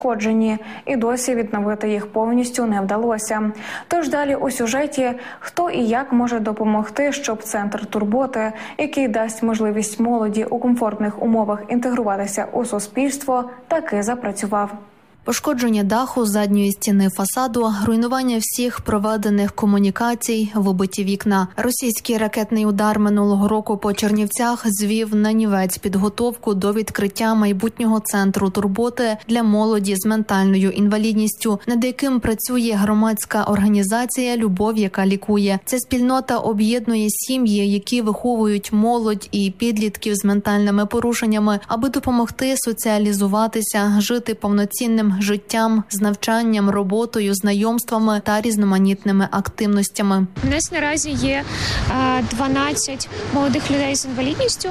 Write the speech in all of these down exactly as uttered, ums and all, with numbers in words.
пошкоджені, і досі відновити їх повністю не вдалося. Тож далі у сюжеті, хто і як може допомогти, щоб центр турботи, який дасть можливість молоді у комфортних умовах інтегруватися у суспільство, таки запрацював. Пошкодження даху, задньої стіни фасаду, руйнування всіх проведених комунікацій, вибиті вікна. Російський ракетний удар минулого року по Чернівцях звів нанівець підготовку до відкриття майбутнього центру турботи для молоді з ментальною інвалідністю, над яким працює громадська організація «Любов, яка лікує». Ця спільнота об'єднує сім'ї, які виховують молодь і підлітків з ментальними порушеннями, аби допомогти соціалізуватися, жити повноцінним життям, з навчанням, роботою, знайомствами та різноманітними активностями. У нас наразі є дванадцять молодих людей з інвалідністю,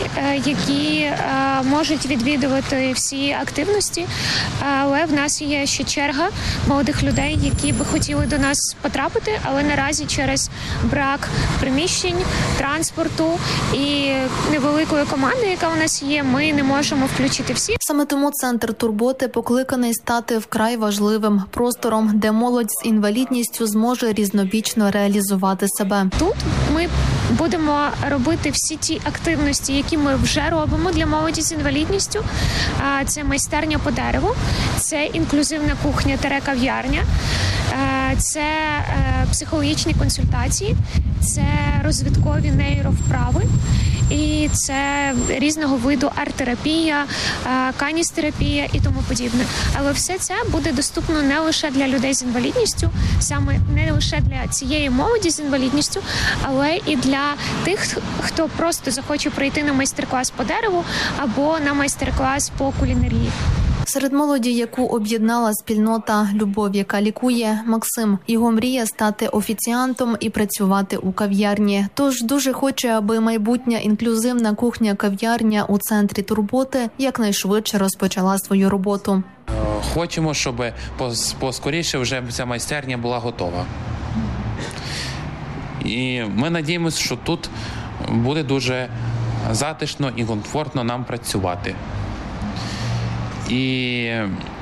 які можуть відвідувати всі активності, але в нас є ще черга молодих людей, які би хотіли до нас потрапити, але наразі через брак приміщень, транспорту і невеликої команди, яка у нас є, ми не можемо включити всі. Саме тому центр турботи покликаний стати вкрай важливим простором, де молодь з інвалідністю зможе різнобічно реалізувати себе. Тут ми будемо робити всі ті активності, які ми вже робимо для молоді з інвалідністю. Це майстерня по дереву, це інклюзивна кухня та кав'ярня, це психологічні консультації, це розвиткові нейровправи. І це різного виду арт-терапія, каністерапія і тому подібне. Але все це буде доступно не лише для людей з інвалідністю, саме не лише для цієї молоді з інвалідністю, але і для тих, хто просто захоче прийти на майстер-клас по дереву або на майстер-клас по кулінарії. Серед молоді, яку об'єднала спільнота «Любов, яка лікує», Максим. Його мрія – стати офіціантом і працювати у кав'ярні. Тож дуже хоче, аби майбутня інклюзивна кухня-кав'ярня у центрі турботи якнайшвидше розпочала свою роботу. Хочемо, щоб поскоріше вже ця майстерня була готова. І ми надіємося, що тут буде дуже затишно і комфортно нам працювати. І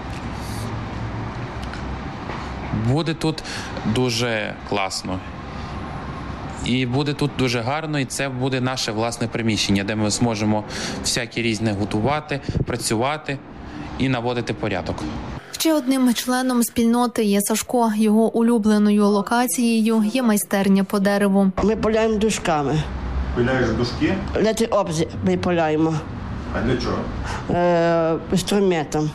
буде тут дуже класно. І буде тут дуже гарно, і це буде наше власне приміщення, де ми зможемо всякі різне готувати, працювати і наводити порядок. Ще одним членом спільноти є Сашко. Його улюбленою локацією є майстерня по дереву. Ми пиляємо дужками. Пиляєш дужки? Лети-обзі ми пиляємо. А для чого? Е, інструментом.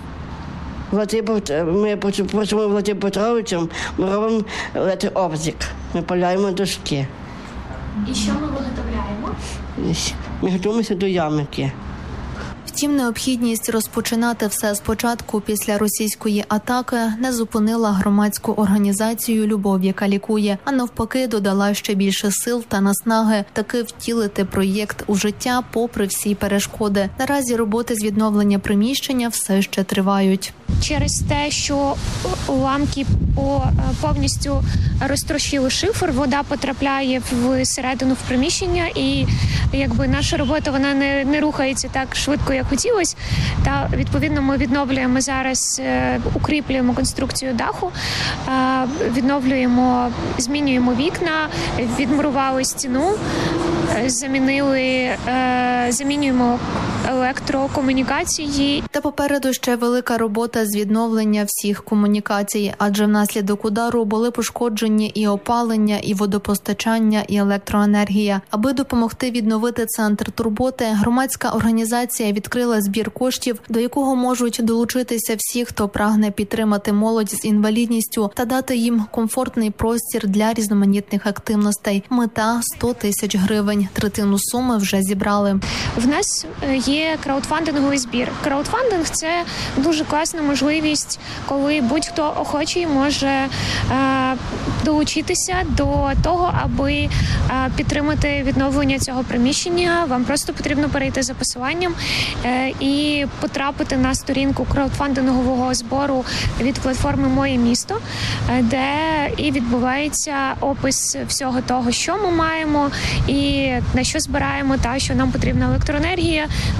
Ми працюємо Владимиром Петровичем, ми робимо лети-обзік. Ми пиляємо дужки. І що ми виготовляємо? Ми готуємося до ямки. Втім, необхідність розпочинати все спочатку після російської атаки не зупинила громадську організацію «Любов, яка лікує», а навпаки додала ще більше сил та наснаги таки втілити проєкт у життя попри всі перешкоди. Наразі роботи з відновлення приміщення все ще тривають. Через те, що уламки повністю розтрощили шифер, вода потрапляє всередину в приміщення, і якби наша робота вона не, не рухається так швидко, як хотілося. Та відповідно ми відновлюємо зараз, укріплюємо конструкцію даху, відновлюємо, змінюємо вікна, відмурували стіну, замінили, замінюємо електрокомунікації. Та попереду ще велика робота з відновлення всіх комунікацій, адже внаслідок удару були пошкоджені і опалення, і водопостачання, і електроенергія. Аби допомогти відновити центр турботи, громадська організація відкрила збір коштів, до якого можуть долучитися всі, хто прагне підтримати молодь з інвалідністю та дати їм комфортний простір для різноманітних активностей. Мета – сто тисяч гривень. Третину суми вже зібрали. В нас є краудфандинговий збір. Краудфандинг – це дуже класна можливість, коли будь-хто охочий може е, долучитися до того, аби е, підтримати відновлення цього приміщення. Вам просто потрібно перейти за посиланням е, і потрапити на сторінку краудфандингового збору від платформи «Моє місто», е, де і відбувається опис всього того, що ми маємо і на що збираємо, та що нам потрібна електроенергія,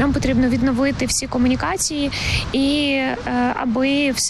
Нам потрібно відновити всі комунікації і аби все